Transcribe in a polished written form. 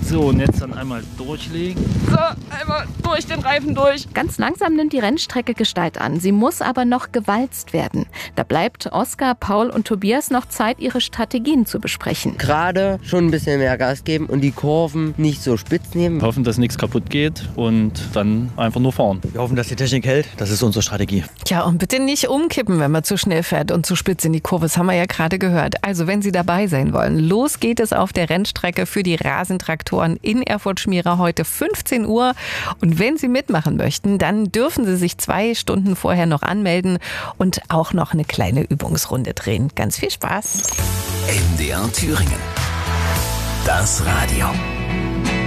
So, und jetzt dann einmal durchlegen. So, einmal durch den Reifen durch. Ganz langsam nimmt die Rennstrecke Gestalt an. Sie muss aber noch gewalzt werden. Da bleibt Oskar, Paul und Tobias noch Zeit, ihre Strategien zu besprechen. Gerade schon ein bisschen mehr Gas geben und die Kurven nicht so spitz nehmen. Hoffen, dass nichts kaputt geht und dann einfach nur fahren. Wir hoffen, dass die Technik hält. Das ist unsere Strategie. Tja, und bitte nicht umkippen, wenn man zu schnell fährt und zu spitz in die Kurve. Das haben wir ja gerade gehört. Also, wenn Sie dabei sein wollen, los geht es auf der Rennstrecke für die Rasentraktoren in Erfurt-Schmierer heute 15 Uhr. Und wenn Sie mitmachen möchten, dann dürfen Sie sich 2 Stunden vorher noch anmelden und auch noch eine kleine Übungsrunde drehen. Ganz viel Spaß. NDR Thüringen. Das Radio.